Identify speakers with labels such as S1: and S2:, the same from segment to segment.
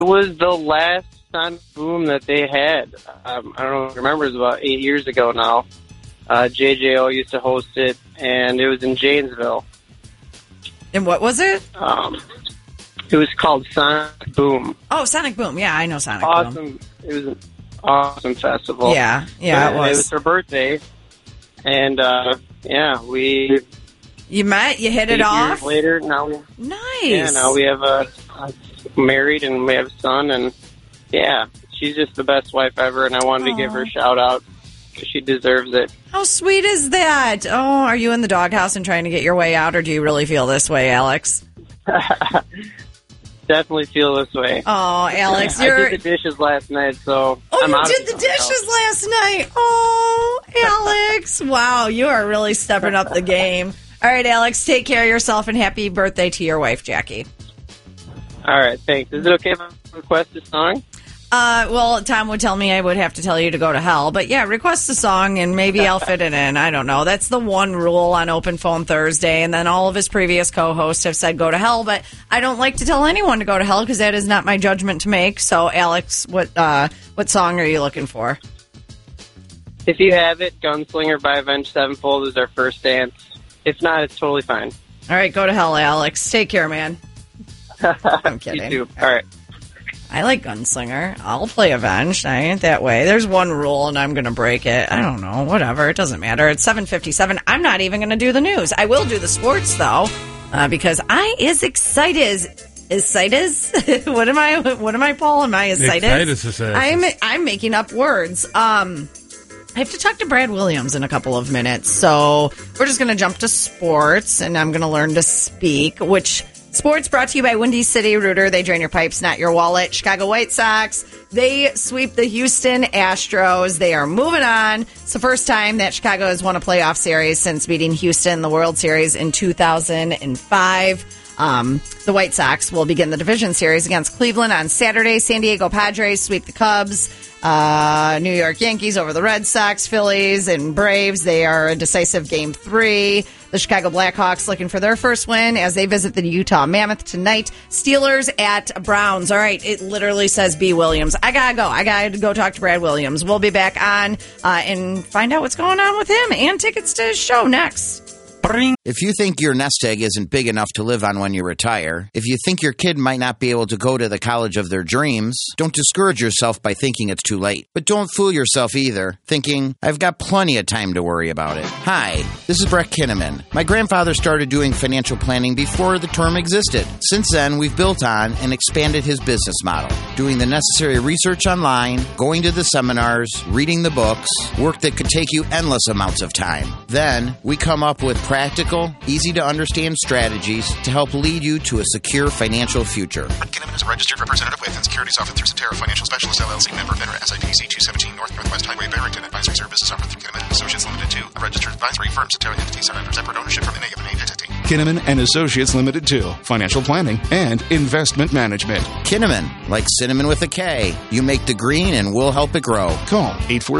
S1: It was the last Sonic Boom that they had. I don't know if you remember, it was about 8 years ago now. JJO used to host it, and it was in Janesville.
S2: And what was it?
S1: It was called Sonic Boom.
S2: Oh, Sonic Boom. Yeah, I know Sonic Boom.
S1: Awesome. It was an awesome festival.
S2: Yeah, it was.
S1: It was her birthday, and we...
S2: You met? You hit it off?
S1: 8 years later, now
S2: nice.
S1: Yeah, now we have married, and we have a son, and yeah, she's just the best wife ever, and I wanted to give her a shout-out because she deserves it.
S2: How sweet is that? Oh, are you in the doghouse and trying to get your way out, or do you really feel this way, Alex?
S1: Definitely feel this way.
S2: Oh, Alex,
S1: I did the dishes last night, so I'm out.
S2: You did the dishes last night. Oh, Alex. Wow, you are really stepping up the game. All right, Alex, take care of yourself, and happy birthday to your wife, Jackie.
S1: All right, thanks. Is it okay if I request a song?
S2: Well, Tom would tell me I would have to tell you to go to hell. But, yeah, request a song, and maybe I'll fit it in. I don't know. That's the one rule on Open Phone Thursday. And then all of his previous co-hosts have said go to hell. But I don't like to tell anyone to go to hell because that is not my judgment to make. So, Alex, what song are you looking for?
S1: If you have it, Gunslinger by Avenged Sevenfold is our first dance. If not, it's totally fine.
S2: All right, go to hell, Alex. Take care, man. I'm kidding.
S1: You too. All right.
S2: I like Gunslinger. I'll play Avenged. I ain't that way. There's one rule, and I'm going to break it. I don't know. Whatever. It doesn't matter. It's 7:57. I'm not even going to do the news. I will do the sports, though, because I is excited. What am I, Paul? Am I excited? I'm making up words. I have to talk to Brad Williams in a couple of minutes, so we're just going to jump to sports, and I'm going to learn to speak, which... Sports brought to you by Windy City Rooter. They drain your pipes, not your wallet. Chicago White Sox, they sweep the Houston Astros. They are moving on. It's the first time that Chicago has won a playoff series since beating Houston in the World Series in 2005. The White Sox will begin the division series against Cleveland on Saturday. San Diego Padres sweep the Cubs. New York Yankees over the Red Sox, Phillies, and Braves. They are a decisive Game 3. The Chicago Blackhawks looking for their first win as they visit the Utah Mammoth tonight. Steelers at Browns. All right, it literally says B. Williams. I gotta go talk to Brad Williams. We'll be back on and find out what's going on with him and tickets to his show next.
S3: If you think your nest egg isn't big enough to live on when you retire, if you think your kid might not be able to go to the college of their dreams, don't discourage yourself by thinking it's too late. But don't fool yourself either, thinking, I've got plenty of time to worry about it. Hi, this is Brett Kinnaman. My grandfather started doing financial planning before the term existed. Since then, we've built on and expanded his business model, doing the necessary research online, going to the seminars, reading the books, work that could take you endless amounts of time. Then, we come up with practical, easy-to-understand strategies to help lead you to a secure financial future.
S4: Brett Kinnaman is a registered representative with and securities offered through Cetera Financial Specialists, LLC, member FINRA, SIPC 217 Northwest Highway, Barrington. Advisory services offered through Kinnaman Associates Limited 2, a registered advisory firm. Cetera entities are under separate ownership from any of an entity.
S5: Kinnaman and Associates Limited 2, financial planning and investment management.
S3: Kinnaman, like cinnamon with a K. You make the green and we'll help it grow.
S5: Call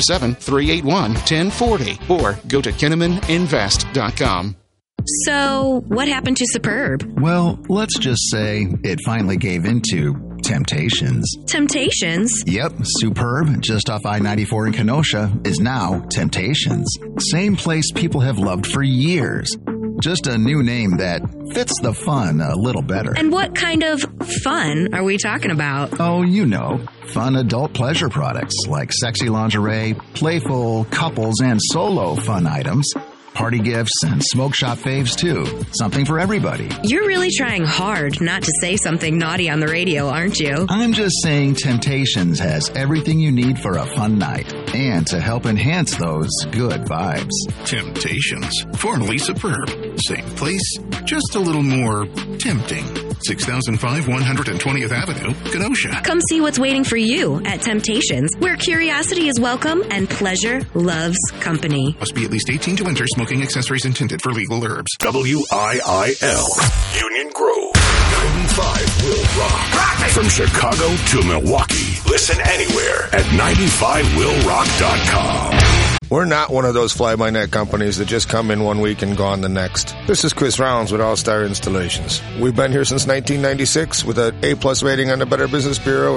S5: 847-381-1040 or go to KinnamanInvest.com.
S6: So, what happened to Superb?
S7: Well, let's just say it finally gave into Temptations.
S6: Temptations?
S7: Yep, Superb, just off I-94 in Kenosha, is now Temptations. Same place people have loved for years. Just a new name that fits the fun a little better.
S6: And what kind of fun are we talking about?
S7: Oh, you know, fun adult pleasure products like sexy lingerie, playful couples and solo fun items. Party gifts and smoke shop faves, too. Something for everybody.
S6: You're really trying hard not to say something naughty on the radio, aren't you?
S7: I'm just saying Temptations has everything you need for a fun night and to help enhance those good vibes.
S4: Temptations, formerly Superb. Same place, just a little more tempting. 6005 120th Avenue, Kenosha.
S6: Come see what's waiting for you at Temptations, where curiosity is welcome and pleasure loves company.
S4: Must be at least 18 to enter. Smoking accessories intended for legal herbs.
S8: WIIL, Union Grove, 95 will rock. From Chicago to Milwaukee. Listen anywhere at 95willrock.com.
S9: We're not one of those fly-by-night companies that just come in one week and gone the next. This is Chris Rounds with All Star Installations. We've been here since 1996 with an A+ rating on the Better Business Bureau